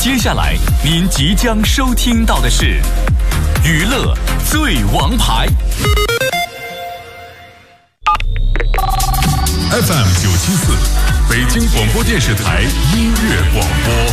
接下来您即将收听到的是娱乐最王牌 FM974 北京广播电视台音乐广播。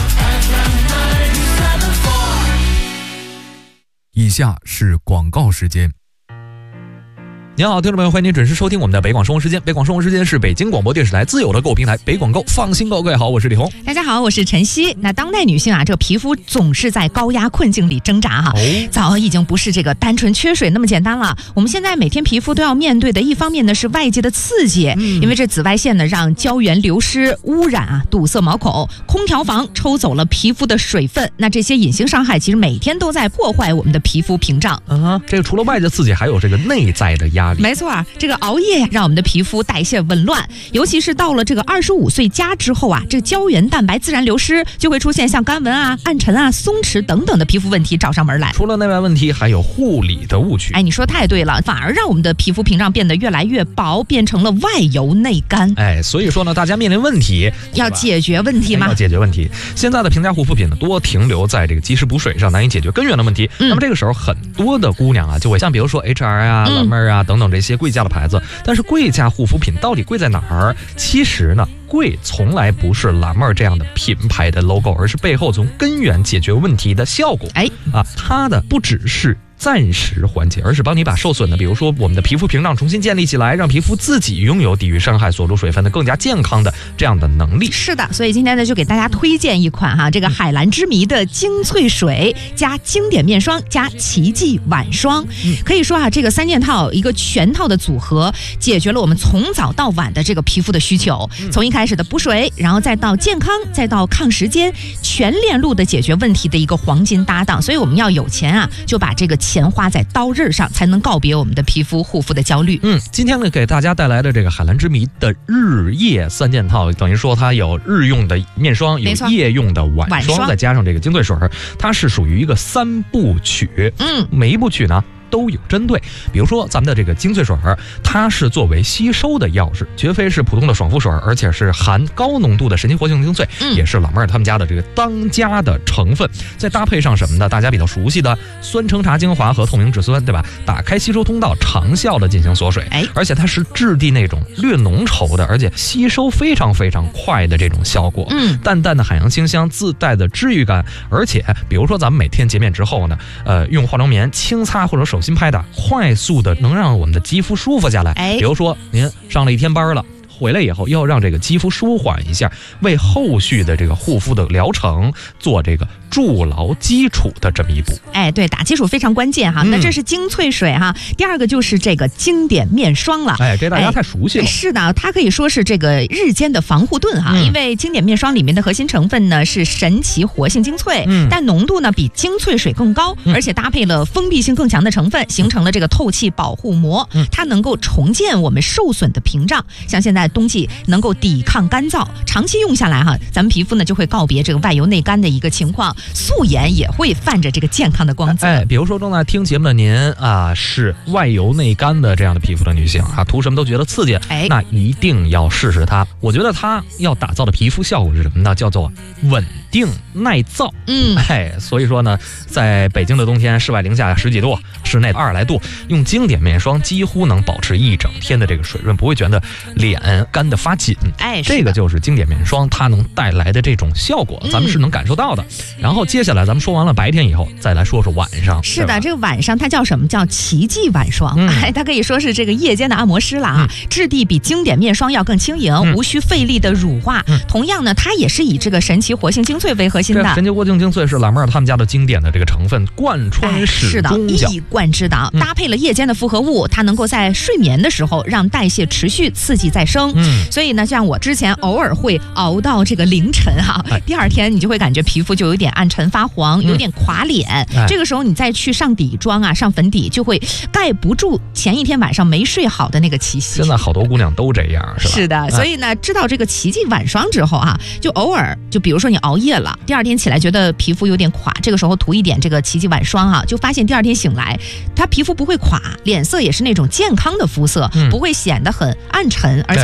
以下是广告时间。您好，听众朋友，欢迎您准时收听我们的北广生活时间。北广生活时间是北京广播电视台自有的购物平台北广购，放心购。各位好，我是李红。 大家好，我是晨曦。那当代女性啊，这个皮肤总是在高压困境里挣扎哈，早已经不是这个单纯缺水那么简单了。我们现在每天皮肤都要面对的，一方面呢是外界的刺激，因为这紫外线呢让胶原流失、污染啊，堵塞毛孔，空调房抽走了皮肤的水分。那这些隐形伤害其实每天都在破坏我们的皮肤屏障。 这个除了外界刺激，还有这个内在的压力。 没错啊，这个熬夜让我们的皮肤代谢紊乱，尤其是到了这个25岁加之后啊，这个胶原蛋白自然流失，就会出现像干纹啊、暗沉啊、松弛等等的皮肤问题找上门来。 除了内外问题，还有护理的误区。 你说太对了，反而让我们的皮肤屏障变得越来越薄，变成了外油内干。 所以说呢，大家面临问题要解决问题吗？ 要解决问题。现在的平价护肤品呢，多停留在这个及时补水上，难以解决根源的问题。那么这个时候，很多的姑娘啊，就会像比如说 HR 啊、蓝妹啊等等这些贵价的牌子。但是贵价护肤品到底贵在哪儿？其实呢，贵从来不是蓝妹这样的品牌的 logo， 而是背后从根源解决问题的效果。它的不只是暂时缓解，而是帮你把受损的，比如说我们的皮肤屏障重新建立起来，让皮肤自己拥有抵御伤害、锁住水分的更加健康的这样的能力。 是的，所以今天呢就给大家推荐一款这个海蓝之谜的精粹水加经典面霜加奇迹晚霜。可以说这个3件套一个全套的组合，解决了我们从早到晚的这个皮肤的需求，从一开始的补水，然后再到健康，再到抗时间，全链路的解决问题的一个黄金搭档。所以我们要有钱就把这个钱花在刀刃上，才能告别我们的皮肤护肤的焦虑。 今天呢给大家带来的这个海蓝之谜的日夜3件套，等于说它有日用的面霜，有夜用的晚霜，再加上这个精粹水，它是属于一个3部曲。每一部曲呢都有针对，比如说咱们的这个精粹水，它是作为吸收的钥匙，绝非是普通的爽肤水，而且是含高浓度的神奇活性精粹，也是老妹儿他们家的这个当家的成分。再搭配上什么呢？大家比较熟悉的酸橙茶精华和透明质酸，对吧？打开吸收通道，长效的进行锁水，而且它是质地那种略浓稠的，而且吸收非常非常快的这种效果。淡淡的海洋清香，自带的治愈感，而且比如说咱们每天洁面之后呢，用化妆棉轻擦或者手心拍打，快速的能让我们的肌肤舒服下来。比如说您上了一天班了，回来以后要让这个肌肤舒缓一下，为后续的这个护肤的疗程做这个筑牢基础的这么一步。 对，打基础非常关键哈。那这是精粹水哈。第二个就是这个经典面霜了。 这大家太熟悉了。 是的，它可以说是这个日间的防护盾哈。因为经典面霜里面的核心成分呢是神奇活性精粹，但浓度呢比精粹水更高，而且搭配了封闭性更强的成分，形成了这个透气保护膜。它能够重建我们受损的屏障，像现在冬季能够抵抗干燥，长期用下来咱们皮肤呢就会告别这个外油内干的一个情况，素颜也会泛着这个健康的光泽。 比如说正在听节目的您是外油内干的这样的皮肤的女性涂什么都觉得刺激，那一定要试试它。我觉得它要打造的皮肤效果是什么呢？叫做稳定耐燥。所以说呢，在北京的冬天，室外零下10几度，室内20来度，用经典面霜几乎能保持一整天的这个水润，不会觉得脸干得发紧。这个就是经典面霜它能带来的这种效果，咱们是能感受到的。然后接下来咱们说完了白天以后，再来说说晚上。 是的，这个晚上它叫什么？叫奇迹晚霜。它可以说是这个夜间的按摩师了质地比经典面霜要更轻盈，无需费力的乳化。同样呢，它也是以这个神奇活性精粹为核心的。 神奇活性精粹是老妹儿他们家的经典的这个成分，贯穿始终， 一贯之道。搭配了夜间的复合物，它能够在睡眠的时候让代谢持续刺激再生。所以呢，像我之前偶尔会熬到这个凌晨第二天你就会感觉皮肤就有点暗沉发黄，有点垮脸。这个时候你再去上底妆上粉底，就会盖不住前一天晚上没睡好的那个气息。 现在好多姑娘都这样，是吧？ 是的，所以呢，知道这个奇迹晚霜之后就偶尔就比如说你熬夜了，第二天起来觉得皮肤有点垮，这个时候涂一点这个奇迹晚霜就发现第二天醒来，它皮肤不会垮，脸色也是那种健康的肤色，不会显得很暗沉，而且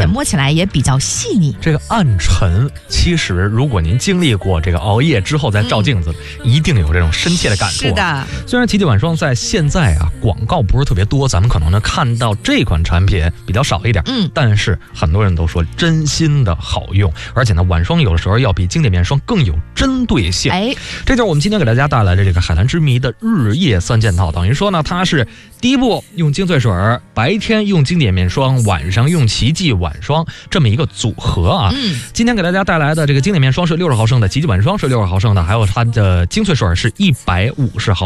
摸起来也比较细腻。 这个暗沉，其实如果您经历过这个熬夜之后再照镜子，一定有这种深切的感触。 是的， 虽然奇迹晚霜在现在广告不是特别多，咱们可能看到这款产品比较少一点，但是很多人都说真心的好用，而且呢，晚霜有的时候要比经典面霜更有针对性。这就是我们今天给大家带来的这个海蓝之谜的日夜3件套，等于说呢，它是第一步用精粹水，白天用经典面霜，晚上用奇迹晚霜这么一个组合啊。今天给大家带来的这个经典面霜是60毫升的，奇迹晚霜是60毫升的，还有它的精粹水是150毫升。